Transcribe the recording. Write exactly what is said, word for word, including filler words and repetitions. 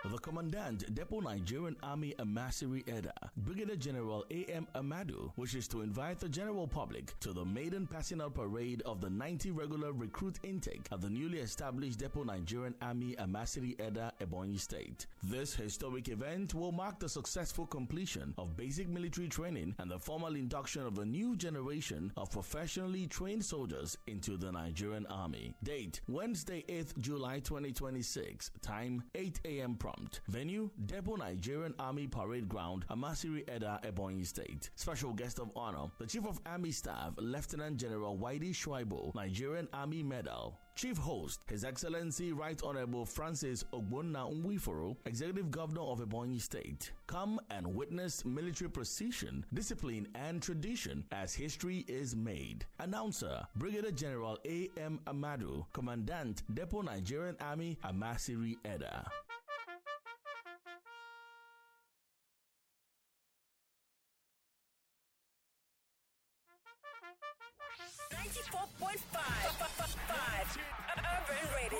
The Commandant, Depot Nigerian Army Amasiri Eda, Brigadier General A M Amadu, wishes to invite the general public to the maiden passing out parade of the ninety regular recruit intake at the newly established Depot Nigerian Army Amasiri Eda, Ebonyi State. This historic event will mark the successful completion of basic military training and the formal induction of a new generation of professionally trained soldiers into the Nigerian Army. Date: Wednesday, eighth July twenty twenty-six. Time: eight a m prompt. Venue: Depot Nigerian Army Parade Ground, Amasiri Eda, Ebonyi State. Special guest of honor: the Chief of Army Staff, Lieutenant General Waidi Shuaibu, Nigerian Army Medal. Chief host: His Excellency Right Honorable Francis Ogbonna Nwifuru, Executive Governor of Ebonyi State. Come and witness military precision, discipline, and tradition as history is made. Announcer: Brigadier General A M Amadu, Commandant, Depot Nigerian Army, Amasiri Eda. ninety-four point five Urban Radio.